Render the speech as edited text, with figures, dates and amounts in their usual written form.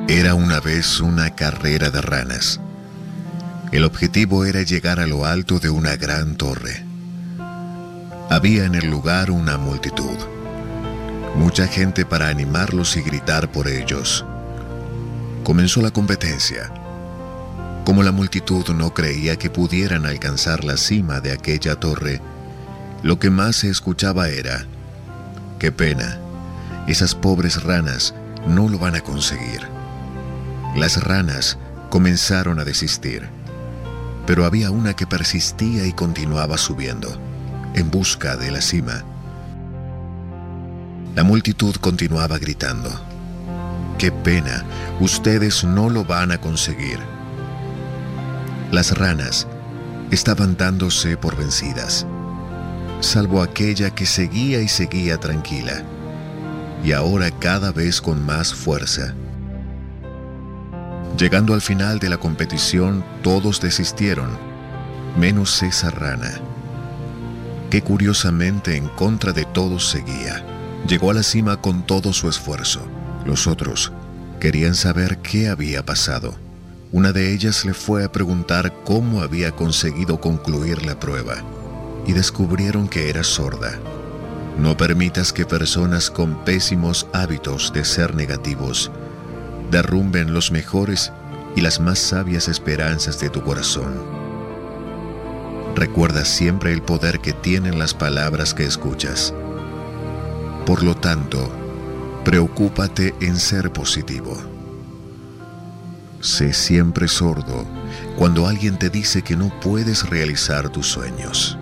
Era una vez una carrera de ranas. El objetivo era llegar a lo alto de una gran torre. Había en el lugar una multitud, mucha gente para animarlos y gritar por ellos. Comenzó la competencia. Como la multitud no creía que pudieran alcanzar la cima de aquella torre, lo que más se escuchaba era: ¡qué pena! Esas pobres ranas no lo van a conseguir. Las ranas comenzaron a desistir, pero había una que persistía y continuaba subiendo, en busca de la cima. La multitud continuaba gritando: ¡qué pena! Ustedes no lo van a conseguir. Las ranas estaban dándose por vencidas, salvo aquella que seguía y seguía tranquila, y ahora cada vez con más fuerza. Llegando al final de la competición, todos desistieron, menos esa rana, que curiosamente en contra de todos seguía. Llegó a la cima con todo su esfuerzo. Los otros querían saber qué había pasado. Una de ellas le fue a preguntar cómo había conseguido concluir la prueba, y descubrieron que era sorda. No permitas que personas con pésimos hábitos de ser negativos derrumben los mejores y las más sabias esperanzas de tu corazón. Recuerda siempre el poder que tienen las palabras que escuchas. Por lo tanto, preocúpate en ser positivo. Sé siempre sordo cuando alguien te dice que no puedes realizar tus sueños.